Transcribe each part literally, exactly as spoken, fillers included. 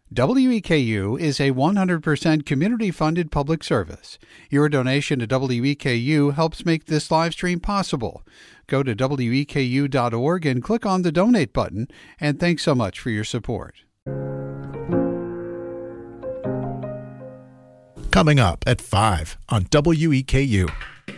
W E K U is a one hundred percent community-funded public service. Your donation to W E K U helps make this live stream possible. Go to W E K U dot org and click on the donate button, and thanks so much for your support. Coming up at five on W E K U.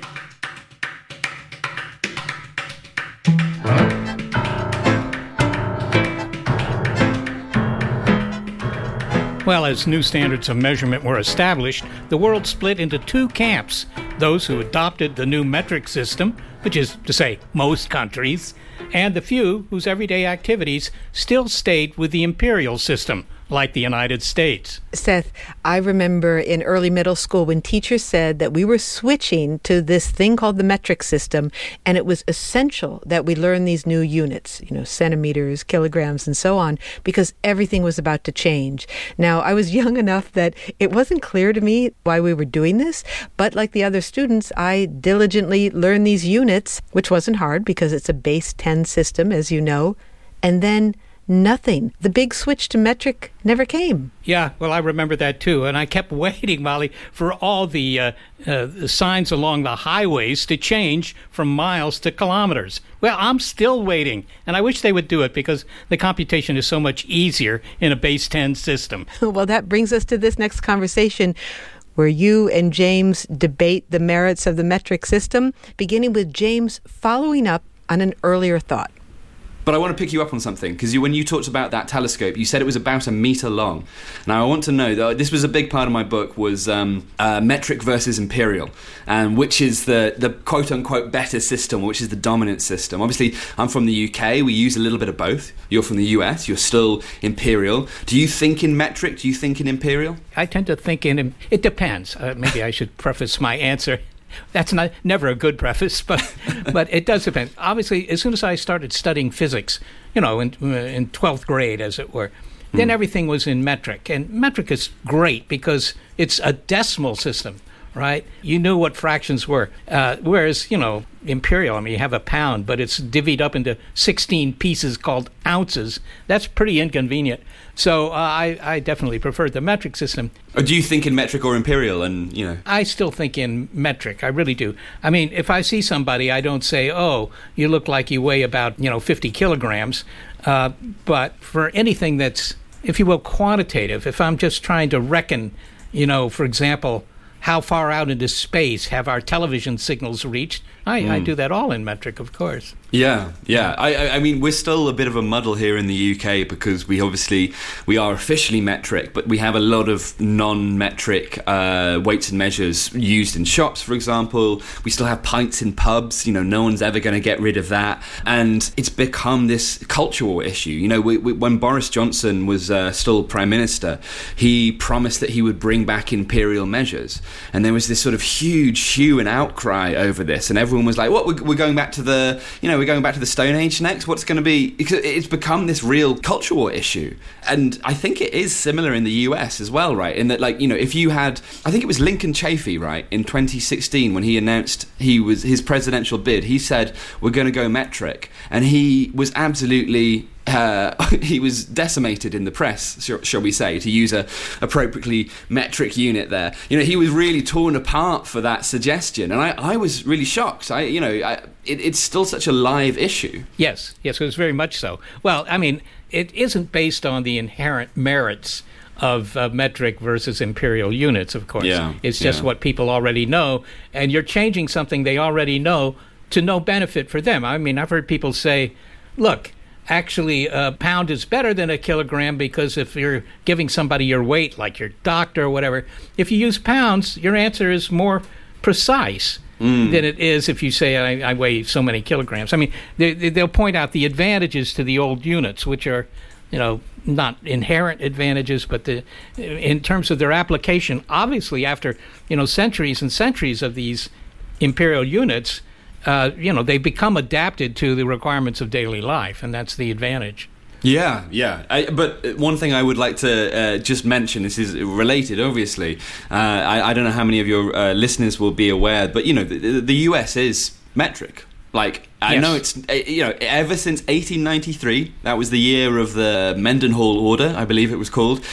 Well, as new standards of measurement were established, the world split into two camps: those who adopted the new metric system, which is to say most countries, and the few whose everyday activities still stayed with the imperial system, like the United States. Seth, I remember in early middle school when teachers said that we were switching to this thing called the metric system, and it was essential that we learn these new units, you know, centimeters, kilograms, and so on, because everything was about to change. Now, I was young enough that it wasn't clear to me why we were doing this, but like the other students, I diligently learned these units, which wasn't hard because it's a base ten system, as you know, and then nothing. The big switch to metric never came. Yeah, well, I remember that too. And I kept waiting, Molly, for all the, uh, uh, the signs along the highways to change from miles to kilometers. Well, I'm still waiting. And I wish they would do it because the computation is so much easier in a base ten system. Well, that brings us to this next conversation, where you and James debate the merits of the metric system, beginning with James following up on an earlier thought. But I want to pick you up on something, because you, when you talked about that telescope, you said it was about a metre long. Now, I want to know, though, this was a big part of my book, was um, uh, metric versus imperial, and which is the, the quote-unquote better system, which is the dominant system. Obviously, I'm from the U K. We use a little bit of both. You're from the U S. You're still imperial. Do you think in metric? Do you think in imperial? I tend to think in... It depends. Uh, maybe I should preface my answer. That's not never a good preface, but but it does depend. Obviously, as soon as I started studying physics, you know, in in twelfth grade, as it were, then mm. everything was in metric. And metric is great because it's a decimal system, right? You knew what fractions were. Uh, whereas, you know, imperial, I mean, you have a pound, but it's divvied up into sixteen pieces called ounces. That's pretty inconvenient. So uh, I, I definitely preferred the metric system. Or do you think in metric or imperial? And you know, I still think in metric. I really do. I mean, if I see somebody, I don't say, "Oh, you look like you weigh about you know fifty kilograms." Uh, but for anything that's, if you will, quantitative, if I'm just trying to reckon, you know, for example, how far out into space have our television signals reached? I, mm. I do that all in metric, of course. Yeah, yeah. I, I mean, we're still a bit of a muddle here in the U K because we obviously, we are officially metric, but we have a lot of non-metric uh, weights and measures used in shops, for example. We still have pints in pubs. You know, no one's ever going to get rid of that. And it's become this cultural issue. You know, we, we, when Boris Johnson was uh, still Prime Minister, he promised that he would bring back imperial measures. And there was this sort of huge hue and outcry over this. And everyone was like, what, we're, we're going back to the, you know, we're going back to the Stone Age next? What's going to be... It's become this real cultural issue. And I think it is similar in the U S as well, right? In that, like, you know, if you had... I think it was Lincoln Chafee, right, in twenty sixteen when he announced he was his presidential bid, he said, we're going to go metric. And he was absolutely... Uh, he was decimated in the press, shall, shall we say, to use a appropriately metric unit there. You know, he was really torn apart for that suggestion, and I, I was really shocked. I, you know, I, it, it's still such a live issue. Yes, yes, it was very much so. Well, I mean, it isn't based on the inherent merits of uh, metric versus imperial units, of course. Yeah, it's just yeah. what people already know, and you're changing something they already know to no benefit for them. I mean, I've heard people say, look, actually, a pound is better than a kilogram because if you're giving somebody your weight, like your doctor or whatever, if you use pounds, your answer is more precise mm. than it is if you say, I, I weigh so many kilograms. I mean, they, they'll point out the advantages to the old units, which are, you know, not inherent advantages, but the, in terms of their application, obviously after, you know, centuries and centuries of these imperial units, Uh, you know, they become adapted to the requirements of daily life, and that's the advantage. Yeah, yeah. I, but one thing I would like to uh, just mention, this is related, obviously. Uh, I, I don't know how many of your uh, listeners will be aware, but, you know, the, the U S is metric. Like, I yes. know it's, you know, ever since eighteen ninety-three, that was the year of the Mendenhall Order, I believe it was called.